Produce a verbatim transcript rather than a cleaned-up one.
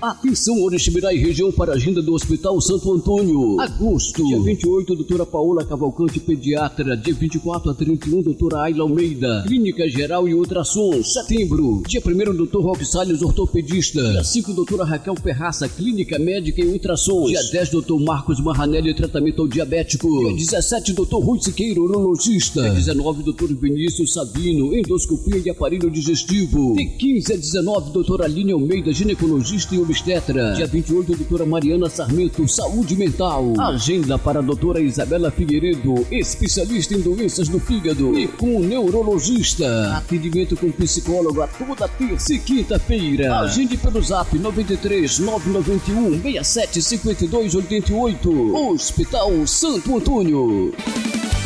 Atenção, Oriximiná e região para a agenda do Hospital Santo Antônio. Agosto. Dia vinte e oito, doutora Paola Cavalcante, pediatra. Dia vinte e quatro a trinta e um, doutora Ayla Almeida, clínica geral e ultrassom. Setembro. Dia primeiro, doutor Roque Salles, ortopedista. Dia cinco, doutora Raquel Ferraça, clínica médica e ultrassom. Dia dez, doutor Marcos Marranelli, tratamento ao diabético. Dia dezessete, doutor Rui Siqueira, urologista. Dia dezenove, doutor Vinícius Sabino, endoscopia e aparelho digestivo. De quinze a dezenove, doutora Aline Almeida, ginecologista e obstetra. Dia vinte e oito, doutora Mariana Sarmento, saúde mental. Agenda para a doutora Isabela Figueiredo, especialista em doenças do fígado e com neurologista. Atendimento com psicólogo a toda terça e quinta-feira. Agende pelo zap nove três nove nove um seis sete cinco dois oito oito. Hospital Santo Antônio.